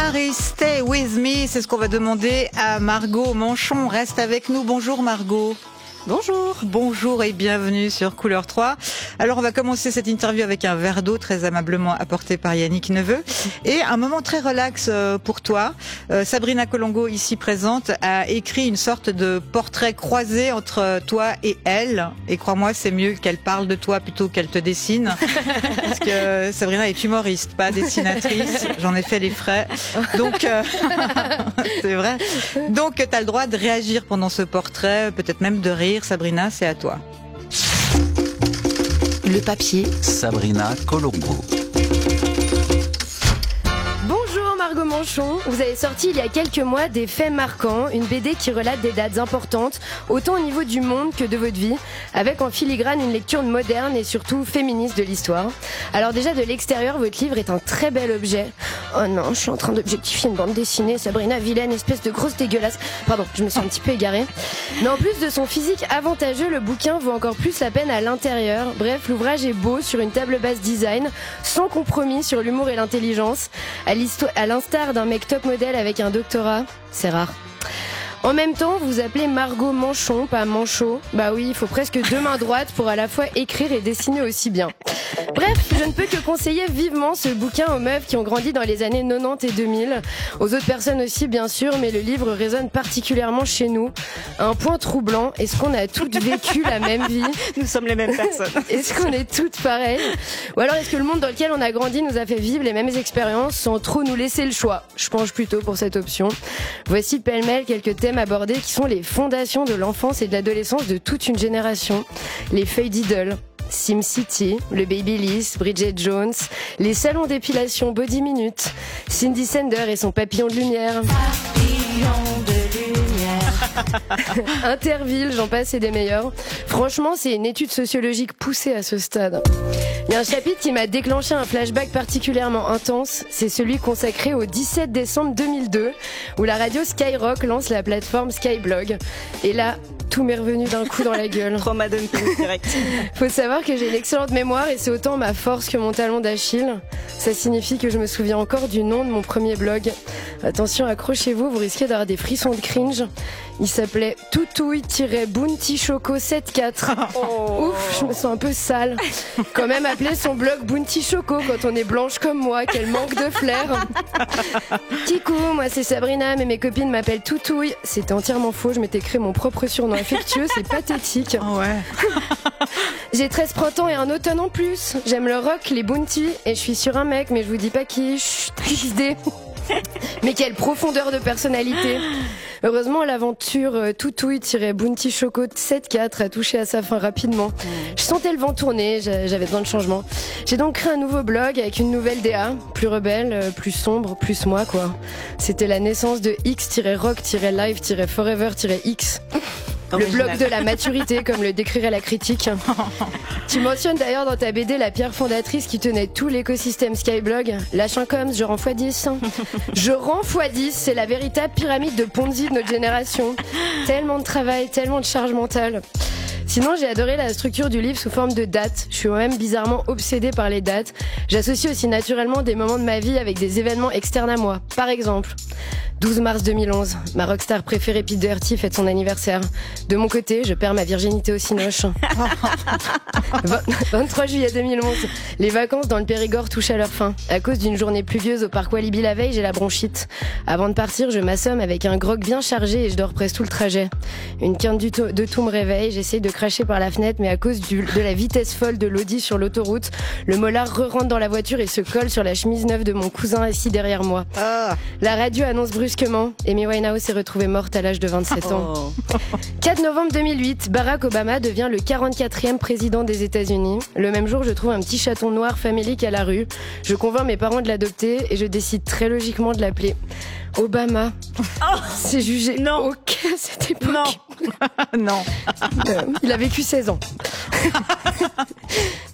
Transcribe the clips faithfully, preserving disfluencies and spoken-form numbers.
Paris, Stay With Me, c'est ce qu'on va demander à Margot Manchon. Reste avec nous. Bonjour Margot. Bonjour. Bonjour et bienvenue sur Couleur trois. Alors on va commencer cette interview avec un verre d'eau très aimablement apporté par Yannick Neveu et un moment très relax pour toi. Euh, Sabrina Colongo, ici présente, a écrit une sorte de portrait croisé entre toi et elle. Et crois-moi, c'est mieux qu'elle parle de toi plutôt qu'elle te dessine. Parce que Sabrina est humoriste, pas dessinatrice. J'en ai fait les frais. Donc, euh, c'est vrai. Donc tu as le droit de réagir pendant ce portrait, peut-être même de rire. Sabrina, c'est à toi. Le papier. Sabrina Colongo. Bonjour Margot Manchon, vous avez sorti il y a quelques mois Des faits marquants, une B D qui relate des dates importantes, autant au niveau du monde que de votre vie, avec en filigrane une lecture moderne et surtout féministe de l'histoire. Alors déjà de l'extérieur, votre livre est un très bel objet. Oh non, je suis en train d'objectifier une bande dessinée, Sabrina, vilaine, espèce de grosse dégueulasse. Pardon, je me suis un petit peu égarée. Mais en plus de son physique avantageux, le bouquin vaut encore plus la peine à l'intérieur. Bref, l'ouvrage est beau sur une table basse design, sans compromis sur l'humour et l'intelligence. À l'histoire, à l'instar d'un mec top modèle avec un doctorat, c'est rare. En même temps, vous appelez Margot Manchon, pas Manchot. Bah oui, il faut presque deux mains droites pour à la fois écrire et dessiner aussi bien. Bref, je ne peux que conseiller vivement ce bouquin aux meufs qui ont grandi dans les années quatre-vingt-dix et deux mille. Aux autres personnes aussi, bien sûr, mais le livre résonne particulièrement chez nous. Un point troublant, est-ce qu'on a toutes vécu la même vie ? Nous sommes les mêmes personnes. Est-ce qu'on est toutes pareilles ? Ou alors est-ce que le monde dans lequel on a grandi nous a fait vivre les mêmes expériences sans trop nous laisser le choix ? Je penche plutôt pour cette option. Voici pêle-mêle quelques thèmes abordés qui sont les fondations de l'enfance et de l'adolescence de toute une génération. Les feuilles d'idoles, SimCity, le Babyliss, Bridget Jones, les salons d'épilation Body Minute, Cindy Sander et son papillon de lumière. Papillon de lumière. Interville, j'en passe et des meilleurs. Franchement, c'est une étude sociologique poussée à ce stade. Il y a un chapitre qui m'a déclenché un flashback particulièrement intense, c'est celui consacré au dix-sept décembre deux mille deux, où la radio Skyrock lance la plateforme Skyblog. Et là, tout m'est revenu d'un coup dans la gueule. Trauma dumping direct. Faut savoir que j'ai une excellente mémoire et c'est autant ma force que mon talon d'Achille. Ça signifie que je me souviens encore du nom de mon premier blog. Attention, accrochez-vous, vous risquez d'avoir des frissons de cringe. Il s'appelait Toutouille-Bounty Choco soixante-quatorze. Oh. Ouf, je me sens un peu sale. Quand même appeler son blog Bounty Choco quand on est blanche comme moi, quel manque de flair. Kikou, moi c'est Sabrina, mais mes copines m'appellent Toutouille. C'était entièrement faux, je m'étais créé mon propre surnom affectueux, c'est pathétique. Oh ouais. J'ai treize printemps et un automne en plus. J'aime le rock, les bounty, et je suis sur un mec, mais je vous dis pas qui. Chut, X D. Mais quelle profondeur de personnalité. Heureusement, l'aventure euh, Toutouille-Bounty Choco soixante-quatorze a touché à sa fin rapidement. Je sentais le vent tourner, j'avais besoin de changement. J'ai donc créé un nouveau blog avec une nouvelle D A, plus rebelle, euh, plus sombre, plus moi quoi. C'était la naissance de X-Rock-Life-Forever-X. Le blog de la maturité, comme le décrirait la critique. Tu mentionnes d'ailleurs dans ta B D la pierre fondatrice qui tenait tout l'écosystème Skyblog. Lâche un coms, je rends fois dix. Je rends fois dix, c'est la véritable pyramide de Ponzi de notre génération. Tellement de travail, tellement de charge mentale. Sinon, j'ai adoré la structure du livre sous forme de dates. Je suis moi-même bizarrement obsédée par les dates. J'associe aussi naturellement des moments de ma vie avec des événements externes à moi. Par exemple, douze mars deux mille onze, ma rockstar préférée Pete Doherty fête son anniversaire. De mon côté, je perds ma virginité au cinoche. vingt-trois juillet deux mille onze, les vacances dans le Périgord touchent à leur fin. À cause d'une journée pluvieuse au parc Walibi la veille, j'ai la bronchite. Avant de partir, je m'assomme avec un grog bien chargé et je dors presque tout le trajet. Une quinte du to- de tout me réveille, j'essaye de cracher par la fenêtre, mais à cause du, de la vitesse folle de l'Audi sur l'autoroute, le molar re-rentre dans la voiture et se colle sur la chemise neuve de mon cousin assis derrière moi. Ah. La radio annonce brusquement, Amy Winehouse s'est retrouvée morte à l'âge de vingt-sept ans. Oh. quatre novembre deux mille huit, Barack Obama devient le quarante-quatrième président des États-Unis. Le même jour, je trouve un petit chaton noir famélique à la rue. Je convainc mes parents de l'adopter et je décide très logiquement de l'appeler Obama. Oh. C'est jugé Non. ok à cette époque. Non. Non. Euh, il a vécu seize ans.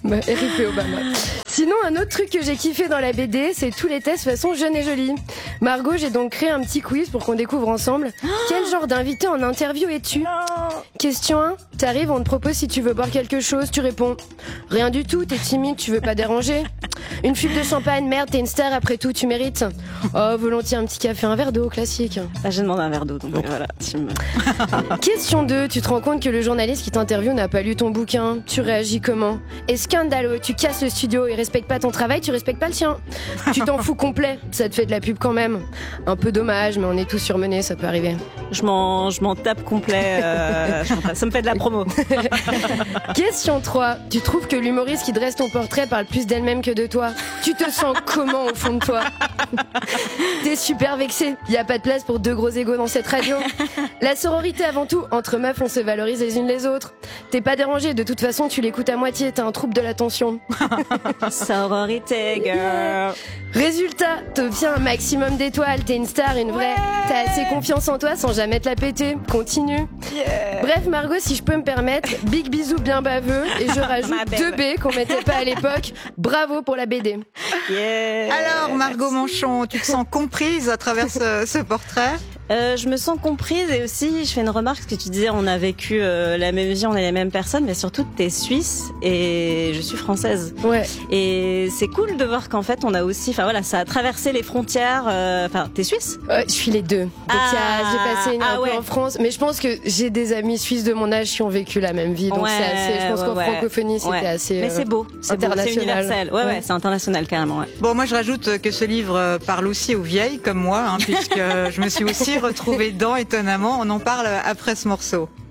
Bah, R I P Obama. Sinon, un autre truc que j'ai kiffé dans la B D, c'est tous les tests façon jeune et jolie. Margot, j'ai donc créé un petit quiz pour qu'on découvre ensemble. Quel genre d'invité en interview es-tu? Question un. T'arrives, on te propose si tu veux boire quelque chose, tu réponds rien du tout, t'es timide, tu veux pas déranger. Une fuite de champagne, merde, t'es une star, après tout, tu mérites. Oh, volontiers un petit café, un verre d'eau, classique. Bah, j'ai demandé un verre d'eau, donc bon. Voilà. Tu me... Question deux. Tu te rends compte que le journaliste qui t'interviewe n'a pas lu ton bouquin. Tu réagis comment? Et scandaleux, tu casses le studio, il respecte pas ton travail, tu respectes pas le sien. Tu t'en fous complet, ça te fait de la pub quand même. Un peu dommage, mais on est tous surmenés, ça peut arriver. Je m'en, je m'en tape complet, euh, je m'en tape. Ça me fait de la promo. Question trois. Tu trouves que l'humoriste qui dresse ton portrait parle plus d'elle-même que de toi? Tu te sens comment au fond de toi? T'es super vexé. Y a pas de place pour deux gros égos dans cette radio. La sororité avant tout. Entre meufs, on se valorise les unes les autres. T'es pas dérangé. De toute façon, tu l'écoutes à moitié. T'as un trouble de l'attention. Sororité, girl. Résultat, t'obtiens un maximum d'étoiles. T'es une star, une vraie. Ouais. T'as assez confiance en toi sans jamais te la péter. Continue. Yeah. Bref, Margot, si je peux me permettre, big bisous bien baveux. Et je rajoute deux B qu'on mettait pas à l'époque. Bravo pour la B D. Yeah. Alors, Margot Manchon, tu te sens comprise à travers ce, ce portrait? Euh, je me sens comprise et aussi je fais une remarque parce que tu disais on a vécu euh, la même vie, on est les mêmes personnes, mais surtout t'es suisse et je suis française. Ouais. Et c'est cool de voir qu'en fait on a aussi, enfin voilà, ça a traversé les frontières. Enfin, euh, t'es suisse? Ouais, je suis les deux. Donc ah, j'ai passé une ah, un ouais. peu en France, mais je pense que j'ai des amis suisses de mon âge qui ont vécu la même vie, donc ouais, c'est assez. Je pense ouais, qu'en ouais. francophonie c'était ouais. assez. Mais c'est beau, c'est international, beau, c'est universel. Ouais, ouais, ouais, c'est international carrément. Ouais. Bon, moi je rajoute que ce livre parle aussi aux vieilles comme moi, hein, puisque je me suis aussi retrouvée dedans. Étonnamment, on en parle après ce morceau.